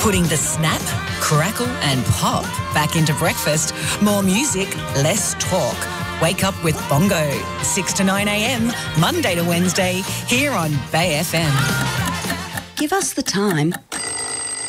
Putting the snap, crackle and pop back into breakfast. More music, less talk. Wake up with Bongo, 6 to 9 a.m, Monday to Wednesday, here on Bay FM. Give us the time